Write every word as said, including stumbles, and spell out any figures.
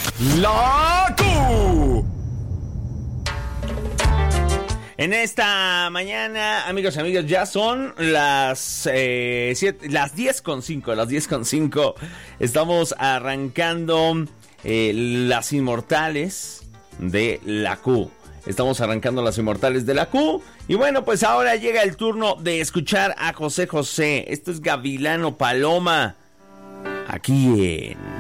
La Q. En esta mañana, amigos y amigas, ya son las eh, siete, las diez con cinco, las diez con cinco. Estamos arrancando eh, las inmortales de la Q. Estamos arrancando las inmortales de la Q. Y bueno, pues ahora llega el turno de escuchar a José José. Esto es Gavilano Paloma. Aquí en